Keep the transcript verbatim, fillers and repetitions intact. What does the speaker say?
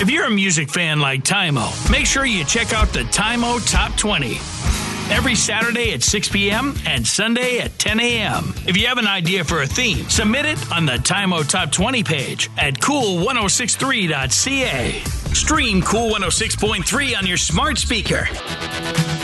If you're a music fan like Tymo, make sure you check out the Tymo Top twenty. Every Saturday at six p.m. and Sunday at ten a.m. If you have an idea for a theme, submit it on the Tymo Top twenty page at cool ten sixty-three dot c a. Stream Cool one oh six point three on your smart speaker.